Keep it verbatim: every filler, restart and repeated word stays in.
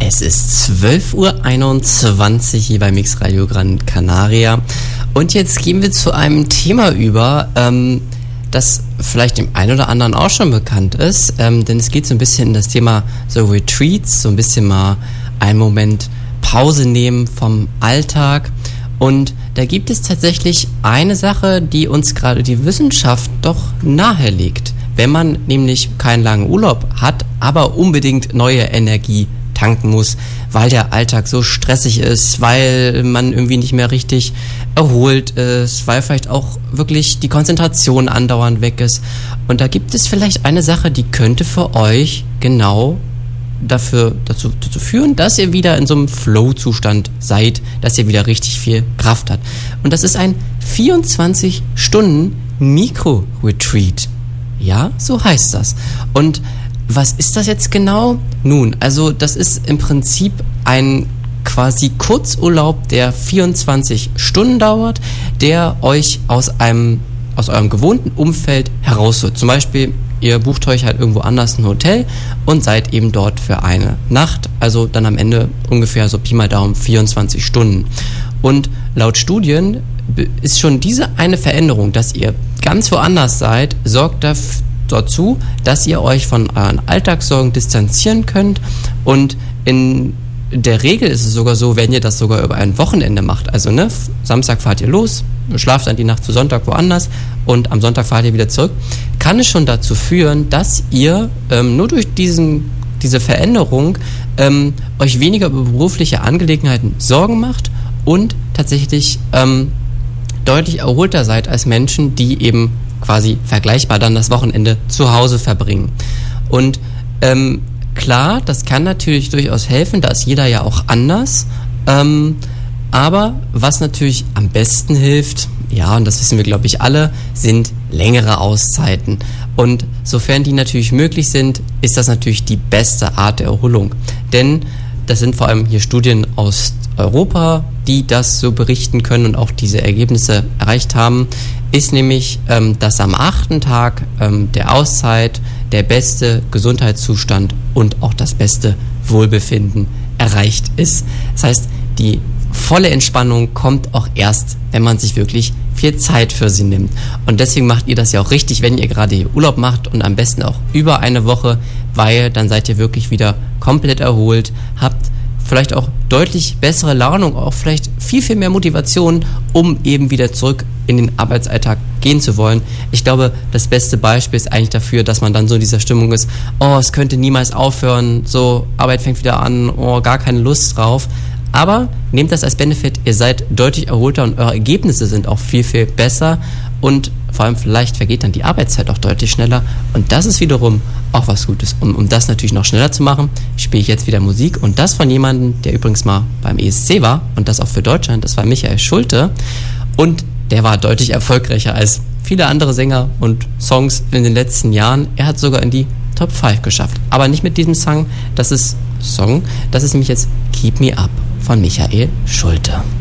Es ist zwölf Uhr einundzwanzig hier bei Mix Radio Gran Canaria und jetzt gehen wir zu einem Thema über, ähm, das vielleicht dem einen oder anderen auch schon bekannt ist, ähm, denn es geht so ein bisschen in das Thema so Retreats, so ein bisschen mal einen Moment Pause nehmen vom Alltag. Und da gibt es tatsächlich eine Sache, die uns gerade die Wissenschaft doch nahelegt. Wenn man nämlich keinen langen Urlaub hat, aber unbedingt neue Energie tanken muss, weil der Alltag so stressig ist, weil man irgendwie nicht mehr richtig erholt ist, weil vielleicht auch wirklich die Konzentration andauernd weg ist. Und da gibt es vielleicht eine Sache, die könnte für euch genau dafür dazu, dazu führen, dass ihr wieder in so einem Flow-Zustand seid, dass ihr wieder richtig viel Kraft habt. Und das ist ein vierundzwanzig Stunden Mikro-Retreat. Ja, so heißt das. Und was ist das jetzt genau? Nun, also das ist im Prinzip ein quasi Kurzurlaub, der vierundzwanzig Stunden dauert, der euch aus einem aus eurem gewohnten Umfeld herausholt. Zum Beispiel, ihr bucht euch halt irgendwo anders ein Hotel und seid eben dort für eine Nacht, also dann am Ende ungefähr so Pi mal Daumen vierundzwanzig Stunden. Und laut Studien ist schon diese eine Veränderung, dass ihr ganz woanders seid, sorgt dafür, dazu, dass ihr euch von euren Alltagssorgen distanzieren könnt, und in der Regel ist es sogar so, wenn ihr das sogar über ein Wochenende macht, also ne, Samstag fahrt ihr los, schlaft dann die Nacht zu Sonntag woanders und am Sonntag fahrt ihr wieder zurück, kann es schon dazu führen, dass ihr ähm, nur durch diesen, diese Veränderung ähm, euch weniger über berufliche Angelegenheiten Sorgen macht und tatsächlich ähm, deutlich erholter seid als Menschen, die eben quasi vergleichbar dann das Wochenende zu Hause verbringen. Und ähm, klar, das kann natürlich durchaus helfen, da ist jeder ja auch anders, ähm, aber was natürlich am besten hilft, ja, und das wissen wir glaube ich alle, sind längere Auszeiten. Und sofern die natürlich möglich sind, ist das natürlich die beste Art der Erholung. Denn das sind vor allem hier Studien aus Europa, die das so berichten können und auch diese Ergebnisse erreicht haben, ist nämlich, ähm, dass am achten Tag ähm, der Auszeit der beste Gesundheitszustand und auch das beste Wohlbefinden erreicht ist. Das heißt, die volle Entspannung kommt auch erst, wenn man sich wirklich viel Zeit für sie nimmt. Und deswegen macht ihr das ja auch richtig, wenn ihr gerade Urlaub macht, und am besten auch über eine Woche, weil dann seid ihr wirklich wieder komplett erholt, habt vielleicht auch deutlich bessere Laune und auch vielleicht viel, viel mehr Motivation, um eben wieder zurück in den Arbeitsalltag gehen zu wollen. Ich glaube, das beste Beispiel ist eigentlich dafür, dass man dann so in dieser Stimmung ist, oh, es könnte niemals aufhören, so, Arbeit fängt wieder an, oh, gar keine Lust drauf. Aber nehmt das als Benefit, ihr seid deutlich erholter und eure Ergebnisse sind auch viel, viel besser, und vor allem vielleicht vergeht dann die Arbeitszeit auch deutlich schneller, und das ist wiederum auch was Gutes. Und um das natürlich noch schneller zu machen, spiele ich jetzt wieder Musik, und das von jemandem, der übrigens mal beim E S C war, und das auch für Deutschland, das war Michael Schulte, und der war deutlich erfolgreicher als viele andere Sänger und Songs in den letzten Jahren. Er hat sogar in die Top fünf geschafft, aber nicht mit diesem Song, das ist Song, das ist nämlich jetzt Keep Me Up von Michael Schulte.